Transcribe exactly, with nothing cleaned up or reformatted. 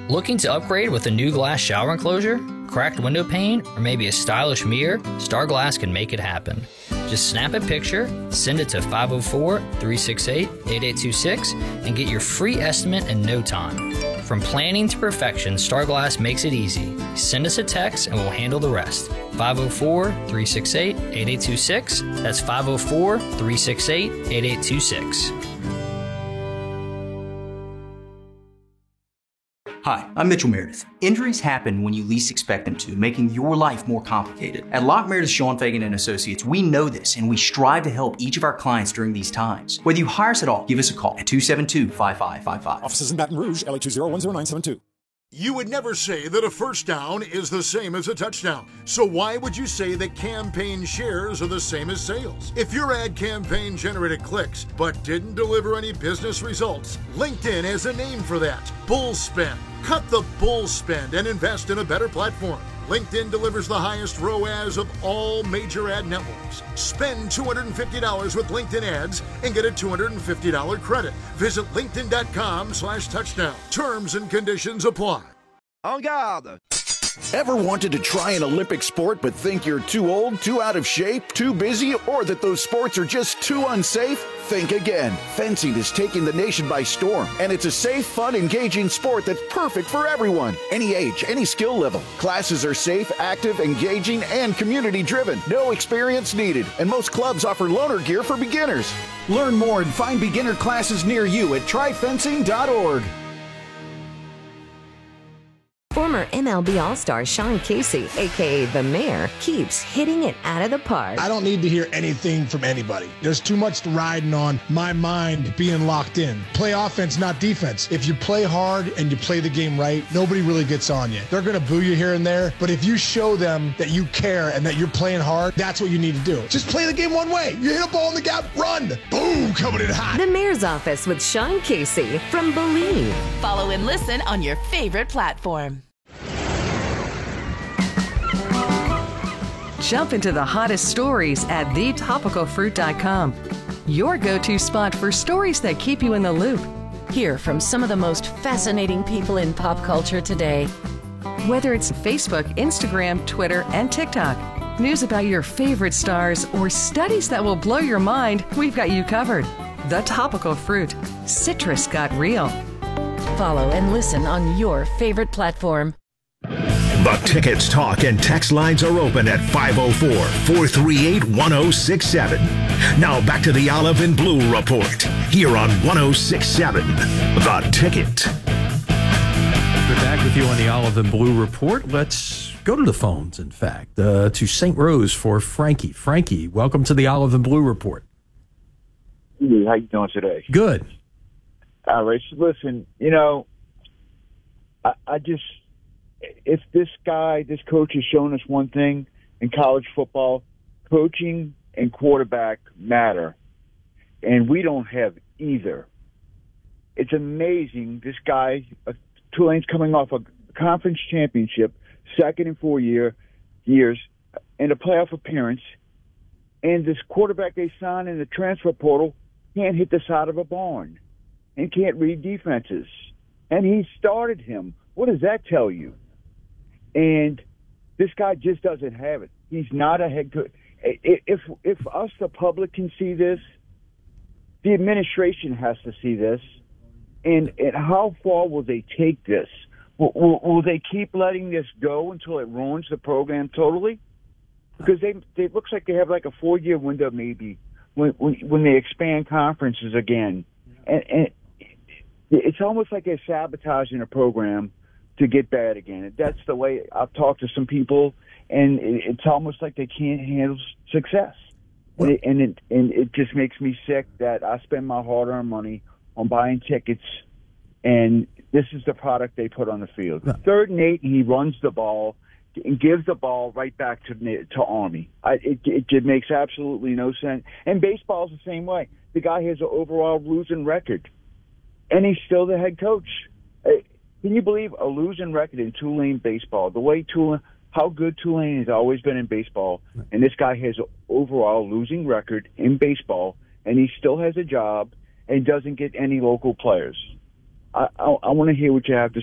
Looking to upgrade with a new glass shower enclosure, cracked window pane, or maybe a stylish mirror? Star Glass can make it happen. Just snap a picture, send it to five oh four, three six eight, eight eight two six, and get your free estimate in no time. From planning to perfection, Star Glass makes it easy. Send us a text and we'll handle the rest. five oh four, three six eight, eight eight two six. That's five oh four, three six eight, eight eight two six. Hi, I'm Mitchell Meredith. Injuries happen when you least expect them to, making your life more complicated. At Locke Meredith Sean Fagan and Associates, we know this, and we strive to help each of our clients during these times. Whether you hire us at all, give us a call at two seven two, five five five five. Offices in Baton Rouge, L A two zero one zero nine seven two. You would never say that a first down is the same as a touchdown. So why would you say that campaign shares are the same as sales? If your ad campaign generated clicks but didn't deliver any business results, LinkedIn has a name for that: bull spend. Cut the bull spend and invest in a better platform. LinkedIn delivers the highest R O A S of all major ad networks. Spend two hundred fifty dollars with LinkedIn ads and get a two hundred fifty dollars credit. Visit linkedin.com slash touchdown. Terms and conditions apply. En garde! Ever wanted to try an Olympic sport but think you're too old, too out of shape, too busy, or that those sports are just too unsafe? Think again. Fencing is taking the nation by storm, and it's a safe, fun, engaging sport that's perfect for everyone. Any age, any skill level. Classes are safe, active, engaging, and community-driven. No experience needed, and most clubs offer loaner gear for beginners. Learn more and find beginner classes near you at try fencing dot org. Former M L B All-Star Sean Casey, a k a. The Mayor, keeps hitting it out of the park. I don't need to hear anything from anybody. There's too much riding on my mind being locked in. Play offense, not defense. If you play hard and you play the game right, nobody really gets on you. They're going to boo you here and there, but if you show them that you care and that you're playing hard, that's what you need to do. Just play the game one way. You hit a ball in the gap, run. Boom, coming in hot. The Mayor's Office with Sean Casey from Believe. Follow and listen on your favorite platform. Jump into the hottest stories at the topical fruit dot com. Your go-to spot for stories that keep you in the loop. Hear from some of the most fascinating people in pop culture today. Whether it's Facebook, Instagram, Twitter, and TikTok, news about your favorite stars, or studies that will blow your mind, we've got you covered. The Topical Fruit. Citrus got real. Follow and listen on your favorite platform. The Tickets talk and text lines are open at five oh four, four three eight, one oh six seven. Now back to the Olive and Blue Report here on one oh six seven The Ticket. We're back with you on the Olive and Blue Report. Let's go to the phones, in fact, uh, to Saint Rose for Frankie. Frankie, welcome to the Olive and Blue Report. Hey, how you doing today? Good. All right, so listen, you know, I, I just... if this guy, this coach has shown us one thing in college football, coaching and quarterback matter. And we don't have either. It's amazing. This guy, uh, Tulane's coming off a conference championship, second in four year, years, and a playoff appearance. And this quarterback they signed in the transfer portal can't hit the side of a barn and can't read defenses. And he started him. What does that tell you? And this guy just doesn't have it. He's not a head coach. If if us, the public, can see this, the administration has to see this. And, and how far will they take this? Will, will, will they keep letting this go until it ruins the program totally? Because they, they it looks like they have like a four-year window maybe when when, when they expand conferences again. And, and it's almost like they're sabotaging a program to get bad again. That's the way I've talked to some people, and it's almost like they can't handle success. And it, and it and it just makes me sick that I spend my hard-earned money on buying tickets, and this is the product they put on the field. Third and eight, and he runs the ball and gives the ball right back to to Army. I, it, it it makes absolutely no sense. And baseball's the same way. The guy has an overall losing record, and he's still the head coach. Can you believe a losing record in Tulane baseball? The way Tulane, how good Tulane has always been in baseball, and this guy has an overall losing record in baseball, and he still has a job and doesn't get any local players. I, I, I want to hear what you have to